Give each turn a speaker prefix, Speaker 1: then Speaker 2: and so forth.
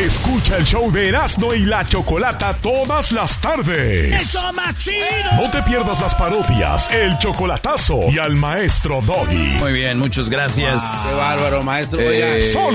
Speaker 1: Escucha el show de Erasmo y la Chocolata todas las tardes.
Speaker 2: ¡Eso, machino!
Speaker 1: No te pierdas las parodias, el chocolatazo y al maestro Doggy.
Speaker 3: Muy bien, muchas gracias.
Speaker 4: Qué bárbaro, maestro.
Speaker 1: Solo